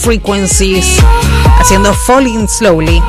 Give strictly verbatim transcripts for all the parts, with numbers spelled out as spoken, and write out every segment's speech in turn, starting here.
Frequencies, haciendo Falling Slowly.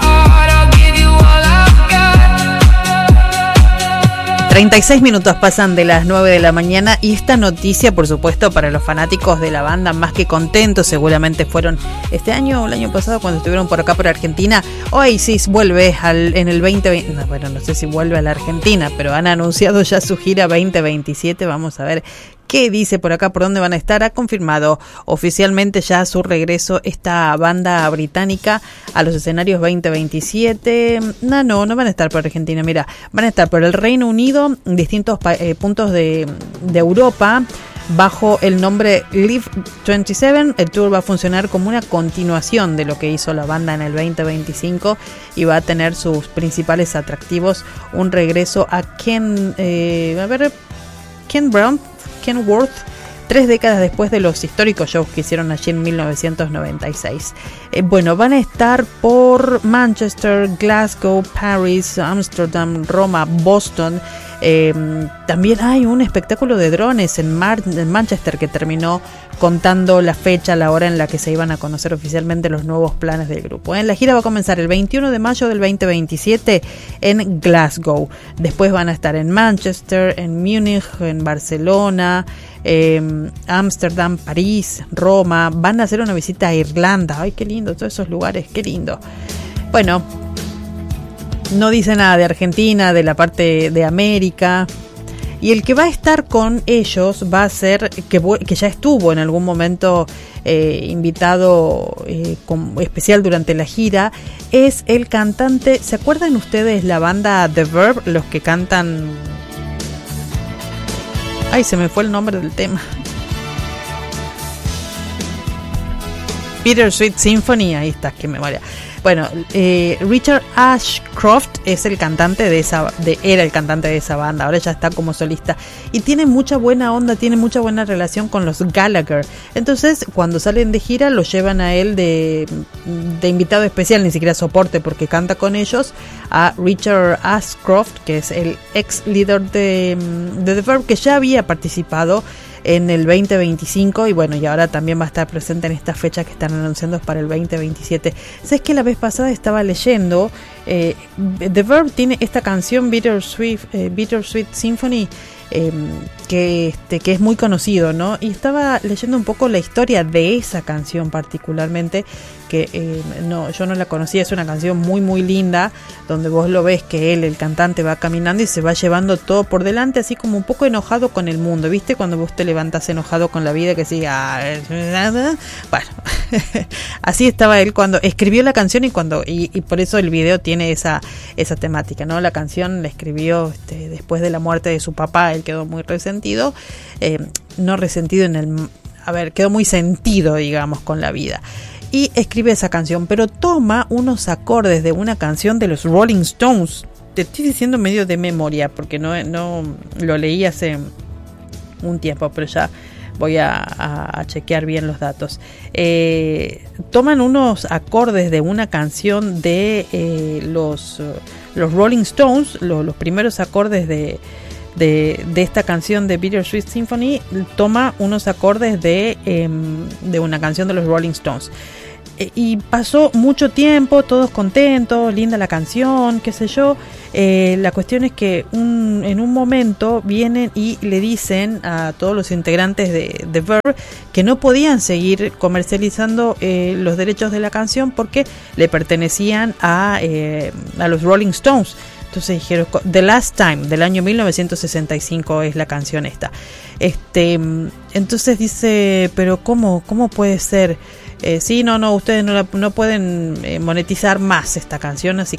treinta y seis minutos pasan de las nueve de la mañana y esta noticia, por supuesto, para los fanáticos de la banda, más que contentos. Seguramente fueron este año o el año pasado cuando estuvieron por acá por Argentina. Oasis vuelve al, en el veinte veinte, no, bueno, no sé si vuelve a la Argentina, pero han anunciado ya su gira veinte veintisiete. Vamos a ver qué dice por acá, por dónde van a estar. Ha confirmado oficialmente ya su regreso esta banda británica a los escenarios veinte veintisiete. No, no, no van a estar por Argentina, mira, van a estar por el Reino Unido, distintos eh, puntos de, de Europa, bajo el nombre Live veintisiete. El tour va a funcionar como una continuación de lo que hizo la banda en el veinte veinticinco y va a tener sus principales atractivos, un regreso a Ken, eh, a ver, Ken Brown, Kenworth, tres décadas después de los históricos shows que hicieron allí en mil novecientos noventa y seis. Eh, bueno, van a estar por Manchester, Glasgow, París, Ámsterdam, Roma, Boston. Eh, también hay un espectáculo de drones en, Mar- en Manchester que terminó contando la fecha, la hora en la que se iban a conocer oficialmente los nuevos planes del grupo. ¿eh? La gira va a comenzar el veintiuno de mayo del veinte veintisiete en Glasgow. Después van a estar en Manchester, en Múnich, en Barcelona, Ámsterdam, eh, París, Roma. Van a hacer una visita a Irlanda. Ay, qué lindo, todos esos lugares, qué lindo. Bueno, no dice nada de Argentina, de la parte de América. Y el que va a estar con ellos va a ser, que, que ya estuvo en algún momento eh, invitado eh, con, especial durante la gira, es el cantante. ¿Se acuerdan ustedes la banda The Verve? Los que cantan... Ay, se me fue el nombre del tema. Bittersweet Symphony, ahí está, que memoria. Bueno, eh, Richard Ashcroft es el cantante de esa, de, era el cantante de esa banda, ahora ya está como solista y tiene mucha buena onda, tiene mucha buena relación con los Gallagher. Entonces, cuando salen de gira, lo llevan a él de, de invitado especial, ni siquiera soporte, porque canta con ellos, a Richard Ashcroft, que es el ex líder de, de The Verve, que ya había participado en el veinte veinticinco y bueno, y ahora también va a estar presente en esta fecha que están anunciando para el veinte veintisiete. ¿Sabes que la vez pasada estaba leyendo? Eh, The Verve tiene esta canción Bittersweet, eh, Bittersweet Symphony, eh, que, este, que es muy conocido, ¿no? Y estaba leyendo un poco la historia de esa canción particularmente, que eh, no, yo no la conocía. Es una canción muy muy linda, donde vos lo ves que él, el cantante, va caminando y se va llevando todo por delante, así como un poco enojado con el mundo, ¿viste? Cuando vos te levantás enojado con la vida, que siga, bueno, así estaba él cuando escribió la canción y cuando y, y por eso el video tiene esa esa temática, ¿no? La canción la escribió este, después de la muerte de su papá. Él quedó muy resentido, eh, no resentido en el, a ver, quedó muy sentido, digamos, con la vida. Y escribe esa canción, pero toma unos acordes de una canción de los Rolling Stones. Te estoy diciendo medio de memoria, porque no, no lo leí hace un tiempo, pero ya voy a, a, a chequear bien los datos. Eh, toman unos acordes de una canción de eh, los, uh, los Rolling Stones, lo, los primeros acordes de... De, de esta canción de Bittersweet Symphony, toma unos acordes de, eh, de una canción de los Rolling Stones. Eh, y pasó mucho tiempo, todos contentos, linda la canción, qué sé yo. Eh, la cuestión es que un, en un momento vienen y le dicen a todos los integrantes de, de Verve que no podían seguir comercializando eh, los derechos de la canción porque le pertenecían a, eh, a los Rolling Stones. Entonces dijeron, The Last Time, del año mil novecientos sesenta y cinco es la canción esta. Este, entonces dice, pero ¿cómo, cómo puede ser? Eh, sí, no, no, ustedes no, la, no pueden eh, monetizar más esta canción, así que